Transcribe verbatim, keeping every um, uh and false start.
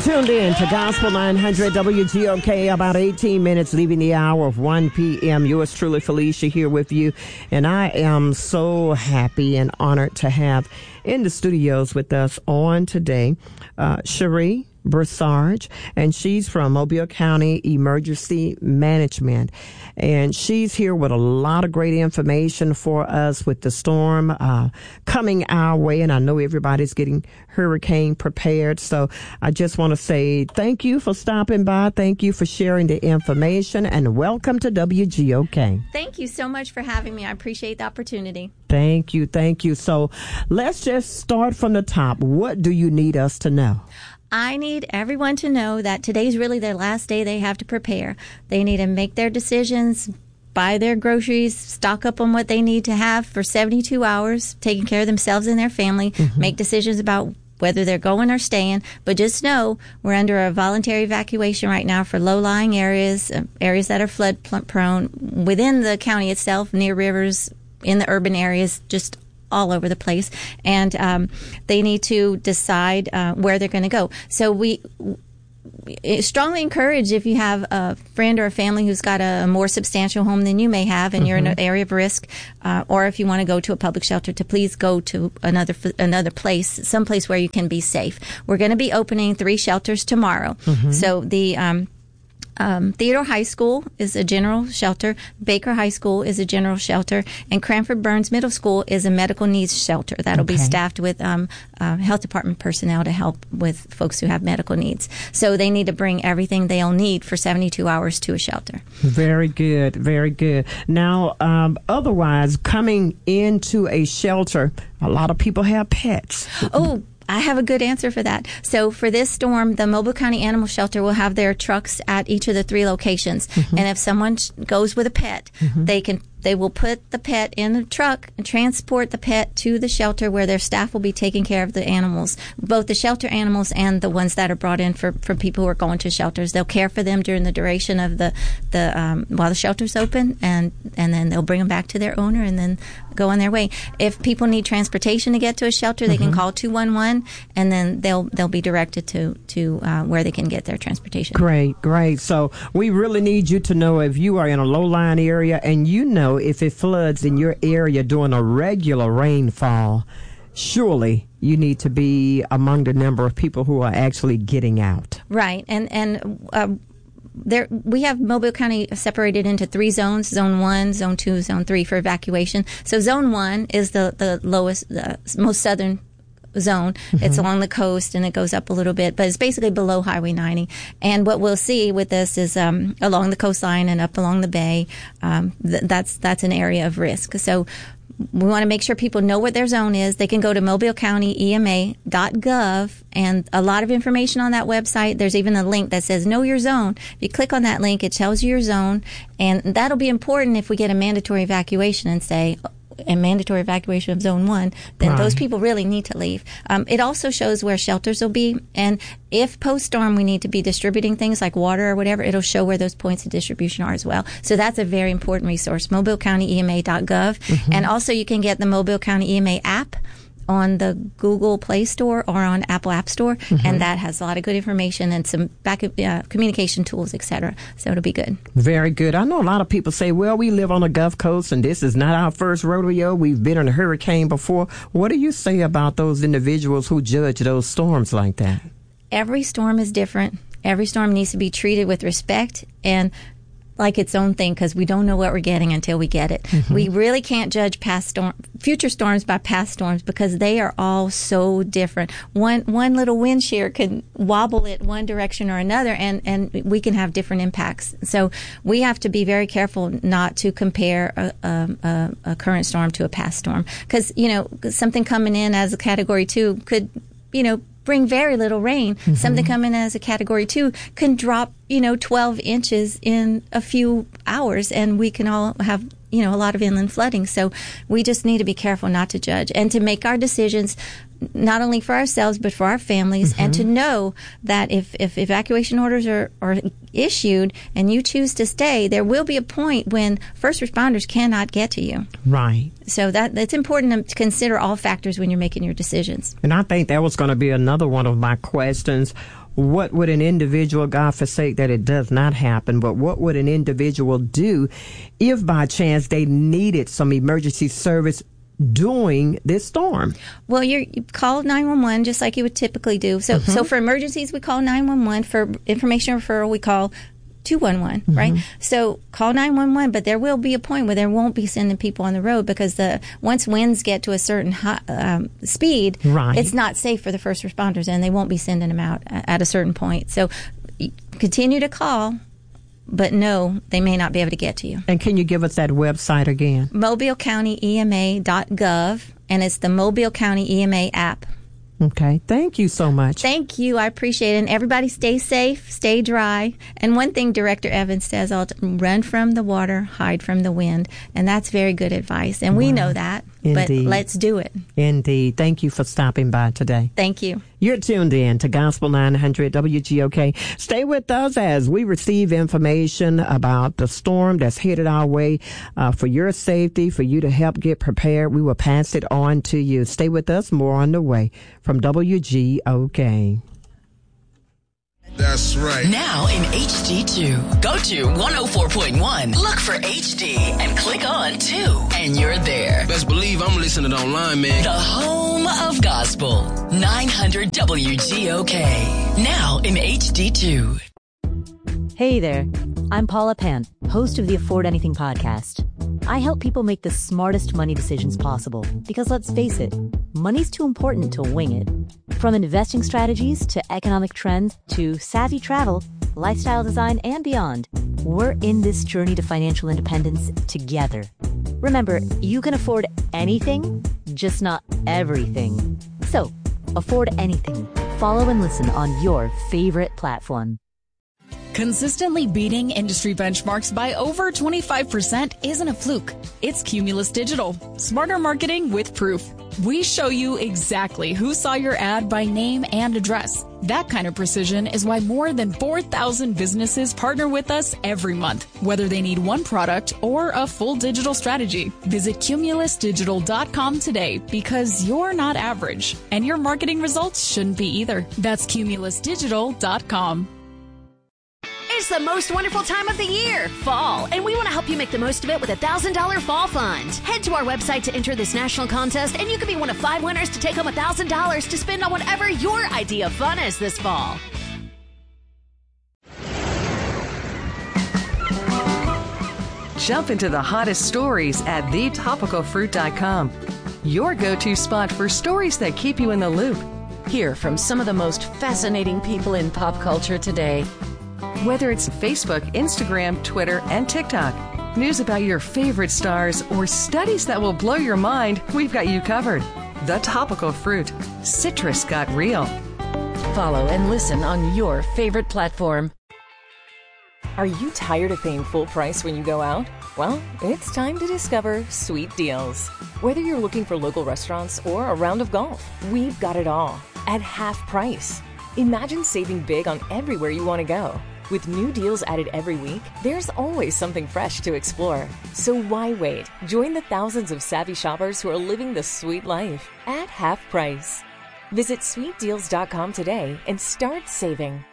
tuned in to Gospel nine hundred W G O K, about eighteen minutes leaving the hour of one p.m. Yours truly, Felicia, here with you. And I am so happy and honored to have in the studios with us on today, uh, Cherie Broussard, and she's from Mobile County Emergency Management. And she's here with a lot of great information for us with the storm uh, coming our way. And I know everybody's getting hurricane prepared. So I just want to say thank you for stopping by. Thank you for sharing the information, and welcome to W G O K. Thank you so much for having me. I appreciate the opportunity. Thank you. Thank you. So let's just start from the top. What do you need us to know? I need everyone to know that today's really their last day they have to prepare. They need to make their decisions, buy their groceries, stock up on what they need to have for seventy-two hours, taking care of themselves and their family, mm-hmm. make decisions about whether they're going or staying. But just know we're under a voluntary evacuation right now for low-lying areas, uh, areas that are flood-prone within the county itself, near rivers, in the urban areas, just all over the place, and um, they need to decide uh, where they're going to go. So we strongly encourage, if you have a friend or a family who's got a more substantial home than you may have, and mm-hmm. you're in an area of risk, uh, or if you want to go to a public shelter, to please go to another another place, someplace where you can be safe. We're going to be opening three shelters tomorrow. Mm-hmm. So the um, Um, Theodore High School is a general shelter. Baker High School is a general shelter. And Cranford Burns Middle School is a medical needs shelter. That'll okay. be staffed with um, uh, health department personnel to help with folks who have medical needs. So they need to bring everything they'll need for seventy-two hours to a shelter. Very good. Very good. Now, um, otherwise, coming into a shelter, a lot of people have pets. Oh, I have a good answer for that. So for this storm, the Mobile County Animal Shelter will have their trucks at each of the three locations. Mm-hmm. And if someone goes with a pet, mm-hmm. they can they will put the pet in the truck and transport the pet to the shelter where their staff will be taking care of the animals, both the shelter animals and the ones that are brought in for, for people who are going to shelters. They'll care for them during the duration of the, the um, while the shelter's open, and, and then they'll bring them back to their owner and then go on their way. If people need transportation to get to a shelter, they mm-hmm. can call two one one, and then they'll they'll be directed to, to uh, where they can get their transportation. Great, great. So we really need you to know, if you are in a low-lying area and you know if it floods in your area during a regular rainfall, surely you need to be among the number of people who are actually getting out. Right. And, and uh, there we have Mobile County separated into three zones: Zone One, Zone Two, Zone Three for evacuation. So Zone One is the the lowest, the most southern zone. Mm-hmm. It's along the coast, and it goes up a little bit, but it's basically below Highway ninety. And what we'll see with this is um, along the coastline and up along the bay. Um, th- that's that's an area of risk. So we want to make sure people know what their zone is. They can go to mobile county E M A dot gov, and a lot of information on that website. There's even a link that says Know Your Zone. If you click on that link, it tells you your zone, and that'll be important if we get a mandatory evacuation and say, a mandatory evacuation of Zone one, then right. those people really need to leave. Um, it also shows where shelters will be, and if post-storm we need to be distributing things like water or whatever, it'll show where those points of distribution are as well. So that's a very important resource, mobile county E M A dot gov. Mm-hmm. And also you can get the Mobile County E M A app on the Google Play Store or on Apple App Store, mm-hmm. and that has a lot of good information and some back uh, communication tools, et cetera. So it'll be good. Very good. I know a lot of people say, well, we live on the Gulf Coast, and this is not our first rodeo. We've been in a hurricane before. What do you say about those individuals who judge those storms like that? Every storm is different. Every storm needs to be treated with respect and like its own thing, because we don't know what we're getting until we get it. Mm-hmm. We really can't judge past storm, future storms by past storms, because they are all so different. One one little wind shear can wobble it one direction or another, and, and we can have different impacts. So we have to be very careful not to compare a, a, a current storm to a past storm, because, you know, something coming in as a Category two could, you know, bring very little rain. Mm-hmm. Something coming as a Category two can drop, you know, twelve inches in a few hours, and we can all have, you know, a lot of inland flooding. So we just need to be careful not to judge and to make our decisions not only for ourselves but for our families, mm-hmm. and to know that if, if evacuation orders are, are issued and you choose to stay, there will be a point when first responders cannot get to you. Right. So that it's important to consider all factors when you're making your decisions. And I think that was going to be another one of my questions. what would an individual, God forsake that it does not happen, but what would an individual do if by chance they needed some emergency service during this storm? Well, you're, you call nine one one just like you would typically do. So, mm-hmm. so for emergencies, we call nine one one. For information referral, we call two one one, mm-hmm. right? So call nine one one, but there will be a point where there won't be sending people on the road because the once winds get to a certain high, um, speed, right. it's not safe for the first responders, and they won't be sending them out at a certain point. So continue to call, but no, they may not be able to get to you. And can you give us that website again? Mobile County E M A dot gov, and it's the Mobile County E M A app. Okay. Thank you so much. Thank you. I appreciate it. And everybody stay safe, stay dry. And one thing Director Evans says, I'll run from the water, hide from the wind. And that's very good advice. And wow. we know that. Indeed. But let's do it. Indeed. Thank you for stopping by today. Thank you. You're tuned in to Gospel nine hundred W G O K. Stay with us as we receive information about the storm that's headed our way uh, for your safety, for you to help get prepared. We will pass it on to you. Stay with us. More on the way from W G O K. That's right. Now in H D two. Go to one oh four point one. Look for H D and click on two. And you're there. Best believe I'm listening online, man. The home of gospel. nine hundred W G O K. Now in H D two. Hey there. I'm Paula Pant, host of the Afford Anything podcast. I help people make the smartest money decisions possible because, let's face it, money's too important to wing it. From investing strategies to economic trends to savvy travel, lifestyle design, and beyond, we're in this journey to financial independence together. Remember, you can afford anything, just not everything. So, afford anything. Follow and listen on your favorite platform. Consistently beating industry benchmarks by over twenty-five percent isn't a fluke. It's Cumulus Digital. Smarter marketing with proof. We show you exactly who saw your ad by name and address. That kind of precision is why more than four thousand businesses partner with us every month, whether they need one product or a full digital strategy. Visit cumulus digital dot com today because you're not average, and your marketing results shouldn't be either. That's cumulus digital dot com. It's the most wonderful time of the year, fall, and we want to help you make the most of it with a one thousand dollars Fall Fund. Head to our website to enter this national contest, and you could be one of five winners to take home one thousand dollars to spend on whatever your idea of fun is this fall. Jump into the hottest stories at the topical fruit dot com. Your go-to spot for stories that keep you in the loop. Hear from some of the most fascinating people in pop culture today. Whether it's Facebook, Instagram, Twitter, and TikTok, news about your favorite stars, or studies that will blow your mind, we've got you covered. The Topical Fruit. Citrus got real. Follow and listen on your favorite platform. Are you tired of paying full price when you go out? Well, it's time to discover Sweet Deals. Whether you're looking for local restaurants or a round of golf, we've got it all at half price. Imagine saving big on everywhere you want to go. With new deals added every week, there's always something fresh to explore. So why wait? Join the thousands of savvy shoppers who are living the sweet life at half price. Visit sweet deals dot com today and start saving.